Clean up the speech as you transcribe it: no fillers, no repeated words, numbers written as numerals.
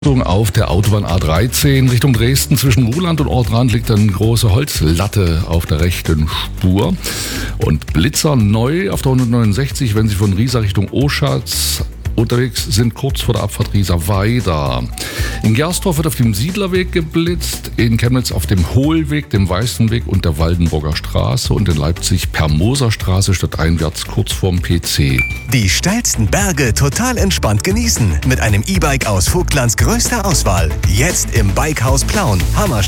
Auf der Autobahn A13 Richtung Dresden zwischen Ruhland und Ortrand liegt eine große Holzlatte auf der rechten Spur. Und blitzerneu auf der 169, wenn Sie von Riesa Richtung Oschatz unterwegs sind, kurz vor der Abfahrt Riesa-Weida. In Gersdorf wird auf dem Siedlerweg geblitzt, in Chemnitz auf dem Hohlweg, dem Weißenweg und der Waldenburger Straße und in Leipzig per Moserstraße stadteinwärts kurz vorm PC. Die steilsten Berge total entspannt genießen mit einem E-Bike aus Vogtlands größter Auswahl. Jetzt im Bikehaus Plauen. Hammer